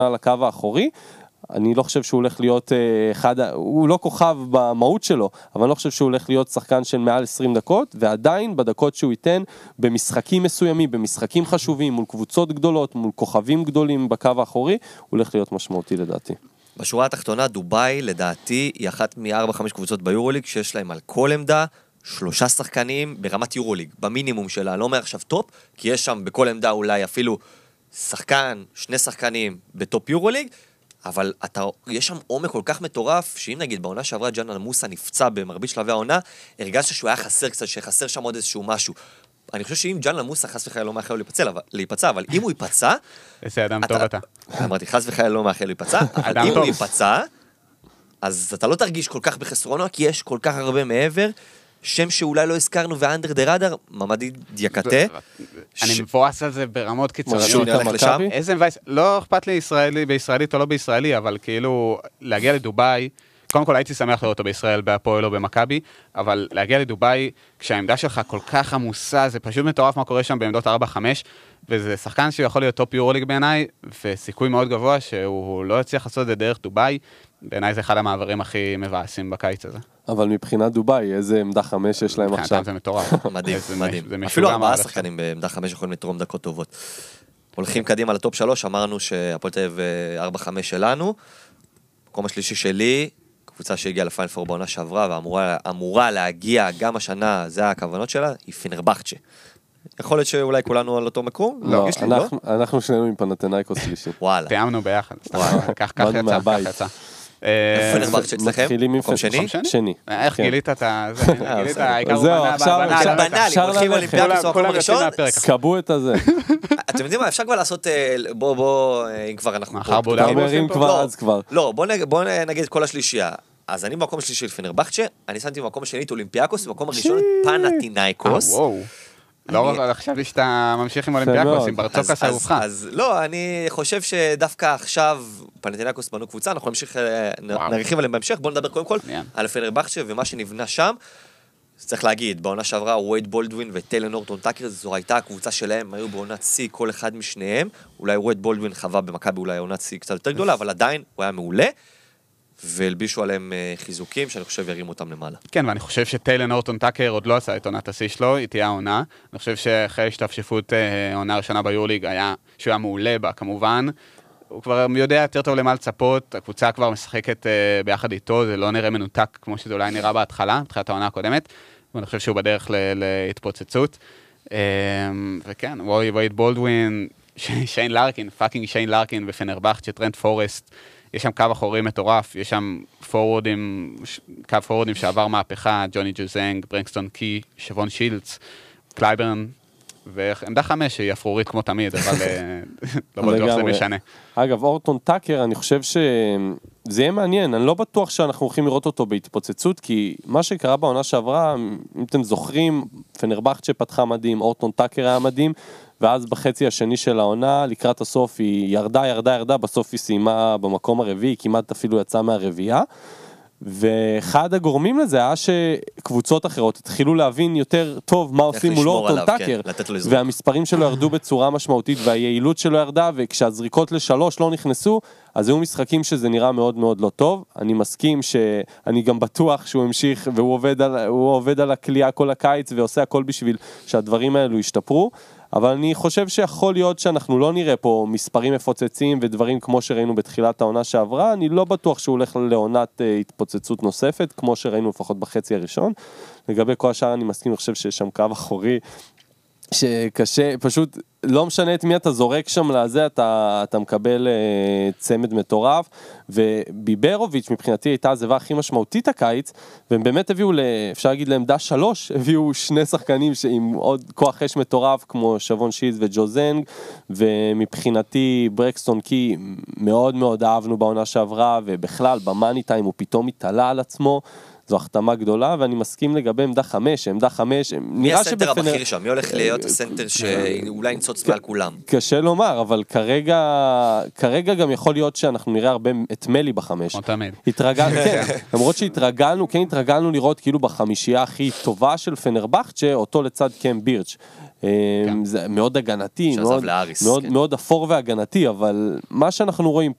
על הקו האחורי, אני לא חושב שהוא הולך להיות הוא לא כוכב במהות שלו, אבל אני לא חושב שהוא הולך להיות שחקן של מעל 20 דקות, ועדיין בדקות שהוא ייתן במשחקים מסוימים, במשחקים חשובים, מול קבוצות גדולות, מול כוכבים גדולים בקו האחורי, הוא הולך להיות משמעותי לדעתי. בשורה התחתונה, דוביי לדעתי היא אחת מ-4-5 קבוצות ביורוליג, שיש להם על כל עמדה 3 שחקנים ברמת יורוליג, במינימום שלה, לא אומר עכשיו טופ, כי יש שם בכל עמדה אולי אפילו שחקן, 2 שחקנים בטופ יורוליג, אבל יש שם עומק כל כך מטורף, שאם נגיד בעונה שעברה ג'אנל מוסה נפצע במרבית שלבי העונה, הרגשת שהוא היה חסר קצת, שחסר שם עוד איזשהו משהו. אני חושב שאם ג'אנל מוסה חס וחייל לא מאחל לו להיפצע, אבל אם הוא ייפצע... איזה אדם טוב אתה. אמרתי, חס וחייל לא מאחל לו להיפצע, אבל אם הוא ייפצע, אז אתה לא תרגיש כל כך בחסרונו, כי יש כל כך הרבה מעבר, שם שאולי לא הזכרנו, ואנדר דה רדאר, ממדי דיאקטה. אני מפורס על זה ברמות קיצוניות. שהוא נלך לשם? איזה מבייס, לא אכפת לי בישראלית או לא בישראלי, אבל כאילו להגיע לדוביי, קודם כל הייתי שמח לראות אותו בישראל, בהפועל או במכבי, אבל להגיע לדוביי, כשהעמדה שלך כל כך עמוסה, זה פשוט מטורף מה קורה שם בעמדות 4-5, וזה שחקן שיכול להיות טופ יורוליג בעיניי, וסיכוי מאוד גבוה שהוא לא יצליח לעשות את זה דרך דוביי, בעיניי זה אחד המעברים הכי מבאסים בקיץ הזה. אבל מבחינת דוביי, איזה עמדה 5 יש להם עכשיו? זה מטורף. מדהים, מדהים. אפילו 4 שחקנים בעמדה 5 יכולים לתרום דקות טובות. הולכים קדימה לטופ 3, אמרנו שהפועל תל אביב 4-5 שלנו, מקום השלישי שלי, קבוצה שהגיעה לפיינל פור בעונה שעברה, ואמורה להגיע גם השנה, זה הכוונות שלה, היא פנרבחצ'ה. יכול להיות שאולי כולנו על אותו מקום? לא, אנחנו שנינו עם פנתנאיקוס שלישי. וואלה. תיאמנו ביחד. כך יצא. פנרבחצ'ה אצלכם? מקום שני? שני. איך גילית את זה? גילית העיקר זהו, עכשיו בנאלי, הולכים אולימפיאקוס במקום הראשון? סקבו את הזה. אתם יודעים מה, אפשר כבר לעשות, בוא, אם כבר אנחנו... מחר בולרים עושים כבר, אז כבר. לא, בוא נגיד את כל השלישייה. אז אני במקום השלישי של פנרבחצ'ה, אני שמתי במקום השני את אולימפיאקוס, במקום הראשון את פנתינאיקוס. לא, עכשיו שאתה ממשיך עם אולימפיאקוס, עם ברצוקס ארוחך. אז לא, אני חושב שדווקא עכשיו פנתינאיקוס בנו קבוצה, אנחנו נרחיב עליהם בהמשך, בואו נדבר קודם כל על פנרבחצ'ה ומה שנבנה שם. צריך להגיד, בעונה שעברה ווייד בולדווין וטיילר נורטון טאקר, זו הייתה הקבוצה שלהם, היו בעונת C כל אחד משניהם, אולי ווייד בולדווין חווה במכבי אולי עונת C קצת יותר גדולה, אבל עדיין הוא היה מעולה, והלבישו עליהם חיזוקים שאני חושב ירים אותם למעלה. כן, ואני חושב שטיילר נורטון טאקר עוד לא עשה את עונת השיא שלו, היא תהיה העונה. אני חושב שאחרי השתפשפות העונה הראשונה ביורליג היה, שהוא היה מעולה בה כמובן, הוא כבר יודע יותר טוב למה לצפות, הקבוצה כבר משחקת ביחד איתו, זה לא נראה מנותק כמו שזה אולי נראה בהתחלה, בתחילת העונה הקודמת, ואני חושב שהוא בדרך להתפוצצות. וכן, ווייד בולדווין, שיין לארקין, פאקינג שיין לארקין ופנרבחצ'ה, טרנט פורסט, יש שם קו אחורי מטורף, יש שם קו פורורדים שעבר מהפכה, ג'וני ג'וזנג, ברנקסטון קי, שבון שילץ, קלייברן, ועמדה 5 היא אפרורית כמו תמיד, אבל לא בטוח זה משנה. אגב, אורטון טאקר, אני חושב שזה יהיה מעניין, אני לא בטוח שאנחנו הולכים לראות אותו בהתפוצצות, כי מה שקרה בעונה שעברה, אם אתם זוכרים, פנרבחצ'ה פתחה מדהים, אורטון טאקר היה מדהים, ואז בחצי השני של העונה, לקראת הסוף היא ירדה, בסוף היא סיימה במקום הרביעי, כמעט אפילו יצאה מהרביעייה, ואחד הגורמים לזה היה שקבוצות אחרות התחילו להבין יותר טוב מה עושים מול אורטון טאקר, והמספרים שלו ירדו בצורה משמעותית, והיעילות שלו ירדה, וכשהזריקות ל3 לא נכנסו, אז היו משחקים שזה נראה מאוד מאוד לא טוב. אני מסכים שאני גם בטוח שהוא המשיך, והוא עובד על הקליעה כל הקיץ, ועושה הכל בשביל שהדברים האלו ישתפרו, אבל אני חושב שיכול להיות שאנחנו לא נראה פה מספרים מפוצצים ודברים כמו שראינו בתחילת העונה שעברה, אני לא בטוח שהוא הולך לעונת התפוצצות נוספת, כמו שראינו לפחות בחצי הראשון. לגבי כל השאר אני מסכים, אני חושב שיש שם קו אחורי, שקשה, פשוט לא משנה את מי אתה זורק שם לזה, אתה מקבל צמד מטורף, וביברוביץ' מבחינתי הייתה הזווה הכי משמעותית הקיץ, והם באמת הביאו, אפשר להגיד לעמדה 3, הביאו 2 שחקנים עם עוד כוח אש מטורף, כמו שבון שיז וג'וזנג, ומבחינתי ברקסטון קי מאוד מאוד אהבנו בעונה שעברה, ובכלל במאני טיים הוא פתאום התעלה על עצמו, זו החתמה גדולה, ואני מסכים לגבי עמדה 5, מי הסנטר הבכיר שם? מי הולך להיות הסנטר שאולי נצוץ מעל כולם? קשה לומר, אבל כרגע גם יכול להיות שאנחנו נראה הרבה את מלי ב5. למרות שהתרגלנו לראות כאילו בחמישייה הכי טובה של פנרבחצ'ה, אותו לצד קם בירץ'. זה מאוד הגנתי, מאוד אפור והגנתי, אבל מה שאנחנו רואים